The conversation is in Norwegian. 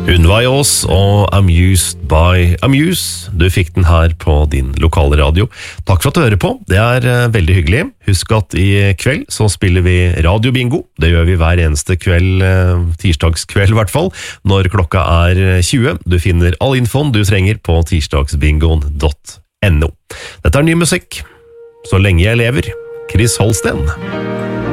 Hun var i oss, og Amused by Amuse. Du fikk den her på din lokale radio. Takk for at du hører på, det er veldig hyggelig. Husk at i kveld så spiller vi radiobingo. Det gjør vi hver eneste kveld, tirsdagskveld i hvert fall, når klokka er 20. Du finner all infoen du trenger på tirsdagsbingoen.no. Dette er ny musikk. Så lenge jeg lever, Chris Holsten.